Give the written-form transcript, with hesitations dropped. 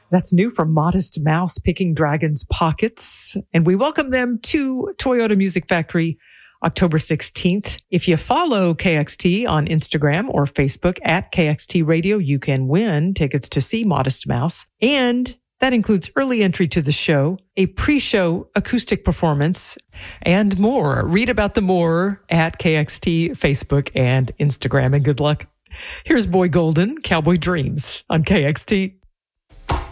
That's new from Modest Mouse, Picking Dragons Pockets. And we welcome them to Toyota Music Factory October 16th. If you follow KXT on Instagram or Facebook at KXT Radio, you can win tickets to see Modest Mouse. And that includes early entry to the show, a pre-show acoustic performance, and more. Read about the more at KXT, Facebook, and Instagram. And good luck. Here's Boy Golden, Cowboy Dreams on KXT.